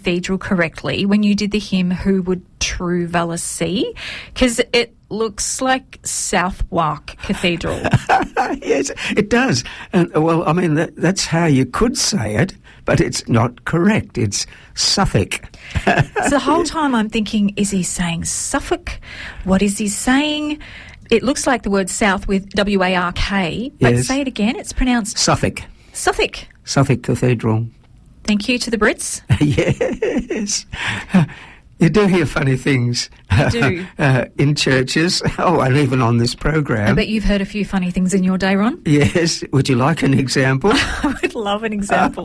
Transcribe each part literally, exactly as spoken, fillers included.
cathedral correctly when you did the hymn Who Would True Valour See? Because it looks like Southwark Cathedral. Yes, it does. And, well, I mean, that, that's how you could say it, but it's not correct. It's Suffolk. So the whole time I'm thinking, is he saying Suffolk? What is he saying? It looks like the word south with W A R K, but Yes. say it again. It's pronounced Suffolk. Suffolk. Suffolk Cathedral. Thank you to the Brits. Yes. You do hear funny things You do. uh, in churches. Oh, and even on this program. I bet you've heard a few funny things in your day, Ron. Yes. Would you like an example? I would love an example.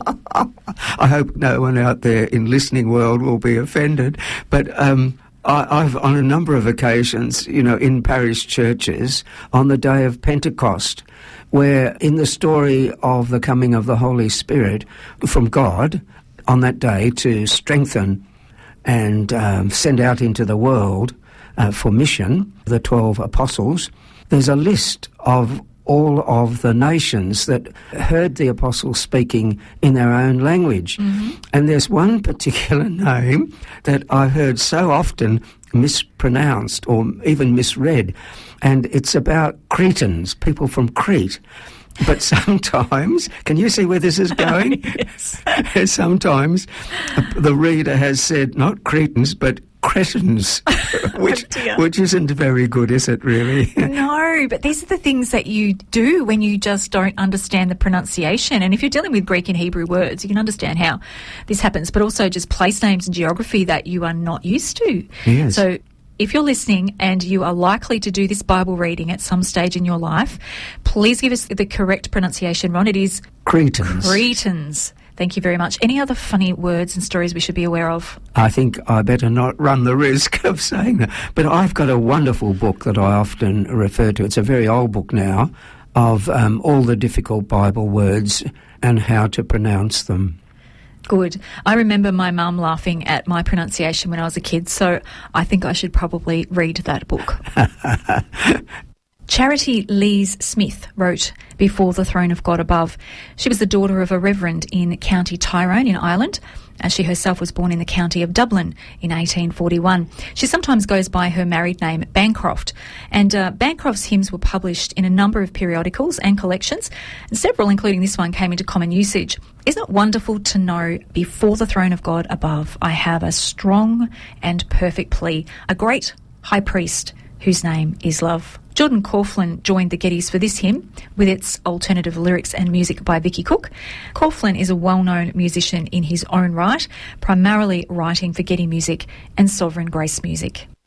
I hope no one out there in listening world will be offended. But um, I, I've, on a number of occasions, you know, in parish churches, on the day of Pentecost, where in the story of the coming of the Holy Spirit from God on that day to strengthen and um, send out into the world uh, for mission the twelve apostles, there's a list of all of the nations that heard the apostles speaking in their own language. Mm-hmm. And there's one particular name that I've heard so often mispronounced or even misread, and it's about Cretans, people from Crete. But sometimes, can you see where this is going? Yes. Sometimes the reader has said not Cretans, but Cretans, which Oh, which isn't very good, is it, really? No, but these are the things that you do when you just don't understand the pronunciation. And if you're dealing with Greek and Hebrew words, you can understand how this happens, but also just place names and geography that you are not used to. Yes. So if you're listening and you are likely to do this Bible reading at some stage in your life, please give us the correct pronunciation, Ron. It is Cretans. Cretans. Thank you very much. Any other funny words and stories we should be aware of? I think I better not run the risk of saying that. But I've got a wonderful book that I often refer to. It's a very old book now of um, all the difficult Bible words and how to pronounce them. Good. I remember my mum laughing at my pronunciation when I was a kid, so I think I should probably read that book. Charity Lees Smith wrote Before the Throne of God Above. She was the daughter of a reverend in County Tyrone in Ireland, as she herself was born in the county of Dublin in eighteen forty-one. She sometimes goes by her married name, Bancroft, and uh, Bancroft's hymns were published in a number of periodicals and collections, and several, including this one, came into common usage. Isn't it wonderful to know, before the throne of God above, I have a strong and perfect plea, a great high priest whose name is love. Jordan Coughlin joined the Gettys for this hymn, with its alternative lyrics and music by Vicky Cook. Coughlin is a well-known musician in his own right, primarily writing for Getty Music and Sovereign Grace Music.